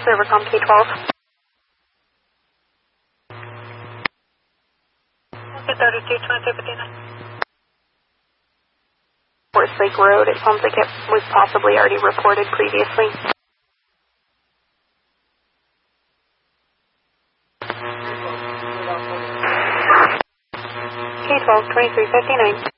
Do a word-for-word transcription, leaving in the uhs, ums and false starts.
Rivercom K twelve. thirty-two, twenty-two, fifty-nine. Forest Lake Road, it sounds like it was possibly already reported previously. K twelve, twenty-three, fifty-nine.